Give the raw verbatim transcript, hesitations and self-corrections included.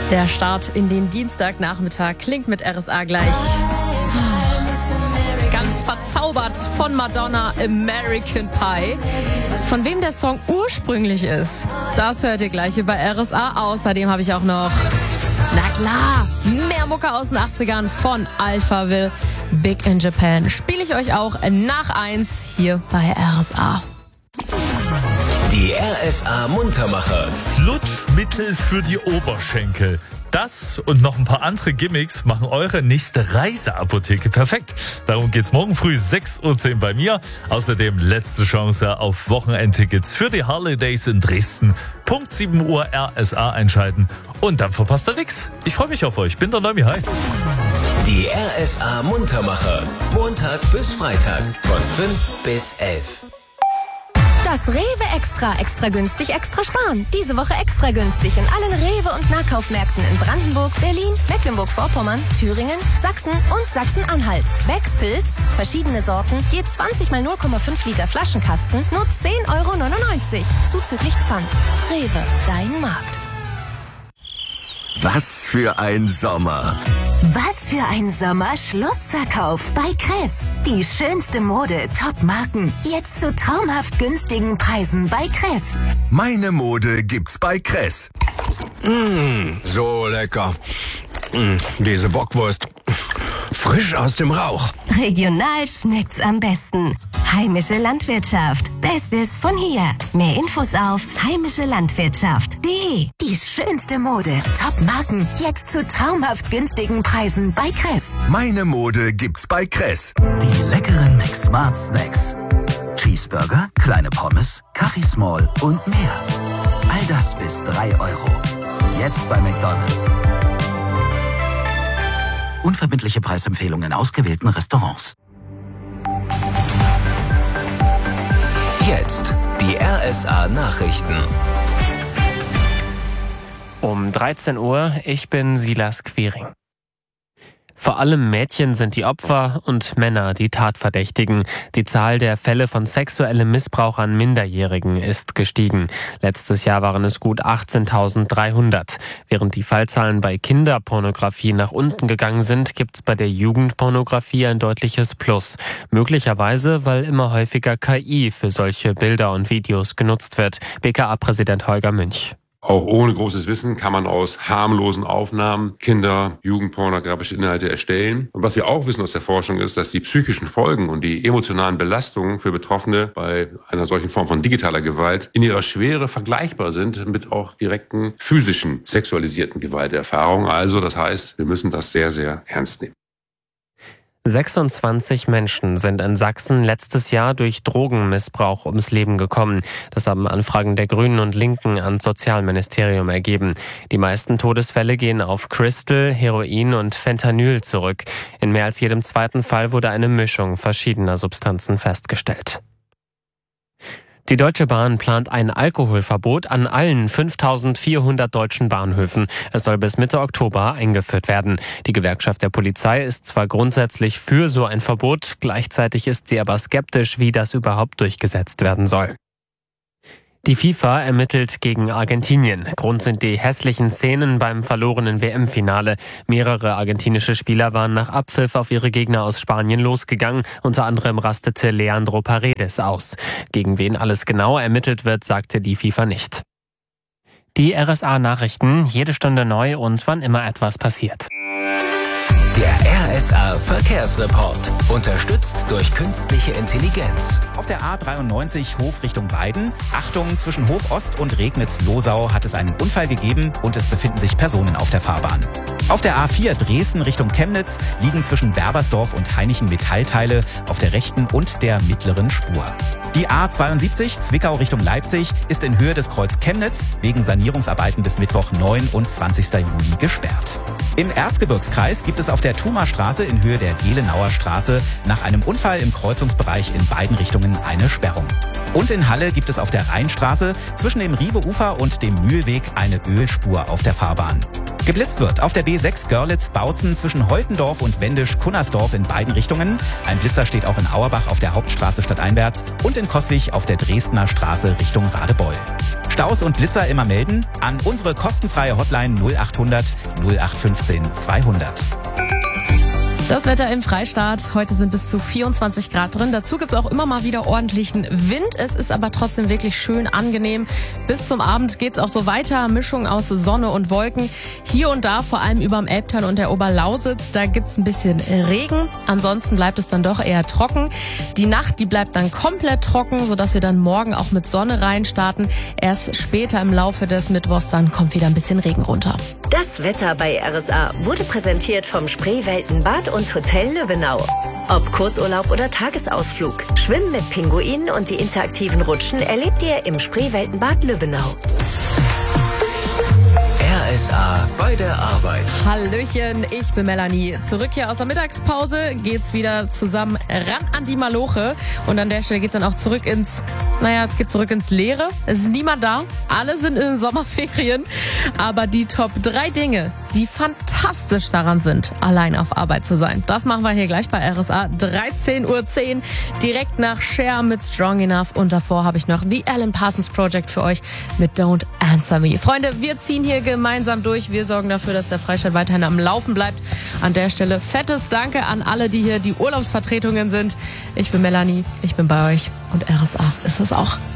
Der Start in den Dienstagnachmittag klingt mit R S A gleich. Ganz verzaubert von Madonna, American Pie. Von wem der Song ursprünglich ist, das hört ihr gleich über R S A. Außerdem habe ich auch noch, na klar, mehr Mucke aus den achtzigern von Alphaville, Big in Japan. Spiele ich euch auch nach eins hier bei R S A. Die R S A Muntermacher. Flutschmittel für die Oberschenkel. Das und noch ein paar andere Gimmicks machen eure nächste Reiseapotheke perfekt. Darum geht's morgen früh sechs Uhr zehn bei mir. Außerdem letzte Chance auf Wochenendtickets für die Holidays in Dresden. Punkt sieben Uhr R S A einschalten und dann verpasst ihr nichts. Ich freue mich auf euch. Bin der Neumi. Hi. Die R S A Muntermacher. Montag bis Freitag von fünf bis elf. Das Rewe Extra, extra günstig, extra sparen. Diese Woche extra günstig in allen Rewe- und Nahkaufmärkten in Brandenburg, Berlin, Mecklenburg-Vorpommern, Thüringen, Sachsen und Sachsen-Anhalt. Becks Pilz, verschiedene Sorten, je zwanzig mal null Komma fünf Liter Flaschenkasten, nur zehn Euro neunundneunzig. Zuzüglich Pfand. Rewe, dein Markt. Was für ein Sommer. Was für ein Sommer-Schlussverkauf bei Kress. Die schönste Mode, Top-Marken. Jetzt zu traumhaft günstigen Preisen bei Kress. Meine Mode gibt's bei Kress. Mmh, so lecker. Mmh, diese Bockwurst. Frisch aus dem Rauch. Regional schmeckt's am besten. Heimische Landwirtschaft. Bestes von hier. Mehr Infos auf heimische landwirtschaft punkt de. Die schönste Mode, Top-Marken. Jetzt zu traumhaft günstigen Preisen bei Kress. Meine Mode gibt's bei Kress. Die leckeren McSmart Snacks. Cheeseburger, kleine Pommes, Kaffee Small und mehr. All das bis drei Euro. Jetzt bei McDonald's. Unverbindliche Preisempfehlungen in ausgewählten Restaurants. Jetzt die R S A Nachrichten. Um dreizehn Uhr, ich bin Silas Quering. Vor allem Mädchen sind die Opfer und Männer die Tatverdächtigen. Die Zahl der Fälle von sexuellem Missbrauch an Minderjährigen ist gestiegen. Letztes Jahr waren es gut achtzehntausenddreihundert. Während die Fallzahlen bei Kinderpornografie nach unten gegangen sind, gibt es bei der Jugendpornografie ein deutliches Plus. Möglicherweise, weil immer häufiger K I für solche Bilder und Videos genutzt wird. B K A-Präsident Holger Münch. Auch ohne großes Wissen kann man aus harmlosen Aufnahmen Kinder-, jugendpornografische Inhalte erstellen. Und was wir auch wissen aus der Forschung ist, dass die psychischen Folgen und die emotionalen Belastungen für Betroffene bei einer solchen Form von digitaler Gewalt in ihrer Schwere vergleichbar sind mit auch direkten physischen, sexualisierten Gewalterfahrungen. Also das heißt, wir müssen das sehr, sehr ernst nehmen. sechsundzwanzig Menschen sind in Sachsen letztes Jahr durch Drogenmissbrauch ums Leben gekommen. Das haben Anfragen der Grünen und Linken ans Sozialministerium ergeben. Die meisten Todesfälle gehen auf Crystal, Heroin und Fentanyl zurück. In mehr als jedem zweiten Fall wurde eine Mischung verschiedener Substanzen festgestellt. Die Deutsche Bahn plant ein Alkoholverbot an allen fünftausendvierhundert deutschen Bahnhöfen. Es soll bis Mitte Oktober eingeführt werden. Die Gewerkschaft der Polizei ist zwar grundsätzlich für so ein Verbot, gleichzeitig ist sie aber skeptisch, wie das überhaupt durchgesetzt werden soll. Die FIFA ermittelt gegen Argentinien. Grund sind die hässlichen Szenen beim verlorenen W M-Finale. Mehrere argentinische Spieler waren nach Abpfiff auf ihre Gegner aus Spanien losgegangen. Unter anderem rastete Leandro Paredes aus. Gegen wen alles genau ermittelt wird, sagte die FIFA nicht. Die R S A-Nachrichten, jede Stunde neu und wann immer etwas passiert. Der R S A Verkehrsreport. Unterstützt durch künstliche Intelligenz. Auf der A dreiundneunzig Hof Richtung Weiden. Achtung, zwischen Hof Ost und Regnitz-Losau hat es einen Unfall gegeben und es befinden sich Personen auf der Fahrbahn. Auf der A vier Dresden Richtung Chemnitz liegen zwischen Berbersdorf und Hainichen Metallteile auf der rechten und der mittleren Spur. Die A zweiundsiebzig Zwickau Richtung Leipzig ist in Höhe des Kreuz Chemnitz wegen Sanierungsarbeiten bis Mittwoch neunundzwanzigsten Juli gesperrt. Im Erzgebirgskreis gibt es auf der Thumer Straße in Höhe der Gelenauer Straße nach einem Unfall im Kreuzungsbereich in beiden Richtungen eine Sperrung. Und in Halle gibt es auf der Rheinstraße zwischen dem Rive-Ufer und dem Mühlweg eine Ölspur auf der Fahrbahn. Geblitzt wird auf der B sechs Görlitz-Bautzen zwischen Holtendorf und Wendisch-Kunnersdorf in beiden Richtungen. Ein Blitzer steht auch in Auerbach auf der Hauptstraße stadteinwärts und in Coswig auf der Dresdner Straße Richtung Radebeul. Staus und Blitzer immer melden an unsere kostenfreie Hotline null acht hundert null acht fünfzehn zweihundert. Das Wetter im Freistaat. Heute sind bis zu vierundzwanzig Grad drin. Dazu gibt's auch immer mal wieder ordentlichen Wind. Es ist aber trotzdem wirklich schön angenehm. Bis zum Abend geht's auch so weiter. Mischung aus Sonne und Wolken. Hier und da, vor allem überm Elbtal und der Oberlausitz, da gibt's ein bisschen Regen. Ansonsten bleibt es dann doch eher trocken. Die Nacht, die bleibt dann komplett trocken, sodass wir dann morgen auch mit Sonne reinstarten. Erst später im Laufe des Mittwochs, dann kommt wieder ein bisschen Regen runter. Das Wetter bei R S A wurde präsentiert vom Spreeweltenbad und Hotel Lübbenau. Ob Kurzurlaub oder Tagesausflug, Schwimmen mit Pinguinen und die interaktiven Rutschen erlebt ihr im Spreeweltenbad Lübbenau. R S A bei der Arbeit. Hallöchen, ich bin Melanie. Zurück hier aus der Mittagspause geht's wieder zusammen ran an die Maloche. Und an der Stelle geht's dann auch zurück ins, naja, es geht zurück ins Leere. Es ist niemand da. Alle sind in den Sommerferien. Aber die Top drei Dinge, die fantastisch daran sind, allein auf Arbeit zu sein. Das machen wir hier gleich bei R S A. dreizehn Uhr zehn, direkt nach Cher mit Strong Enough. Und davor habe ich noch The Alan Parsons Project für euch mit Don't Answer Me. Freunde, wir ziehen hier gemeinsam durch. Wir sorgen dafür, dass der Freistaat weiterhin am Laufen bleibt. An der Stelle fettes Danke an alle, die hier die Urlaubsvertretungen sind. Ich bin Melanie, ich bin bei euch und R S A ist es auch.